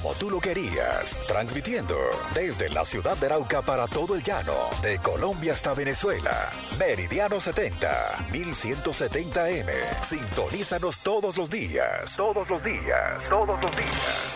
como tú lo querías, transmitiendo desde la ciudad de Arauca para todo el llano, de Colombia hasta Venezuela. Meridiano 70, 1170M. Sintonízanos todos los días, todos los días, todos los días.